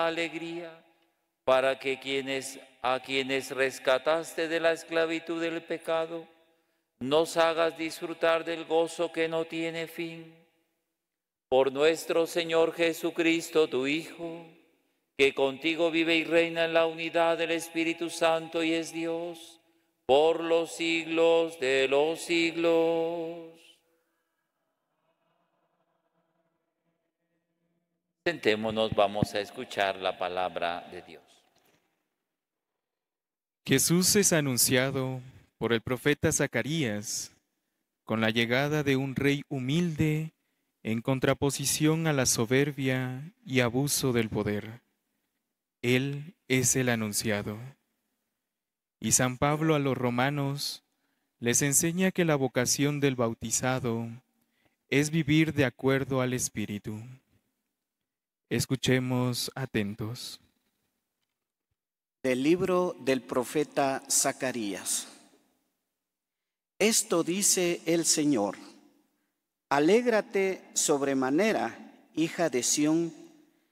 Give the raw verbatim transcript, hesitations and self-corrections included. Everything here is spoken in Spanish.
alegría, para que quienes, a quienes rescataste de la esclavitud del pecado, nos hagas disfrutar del gozo que no tiene fin. Por nuestro Señor Jesucristo, tu Hijo, que contigo vive y reina en la unidad del Espíritu Santo y es Dios, por los siglos de los siglos. Sentémonos, vamos a escuchar la palabra de Dios. Jesús es anunciado por el profeta Zacarías con la llegada de un rey humilde en contraposición a la soberbia y abuso del poder. Él es el anunciado. Y San Pablo a los romanos les enseña que la vocación del bautizado es vivir de acuerdo al Espíritu. Escuchemos atentos. Del libro del profeta Zacarías. Esto dice el Señor: Alégrate sobremanera, hija de Sión,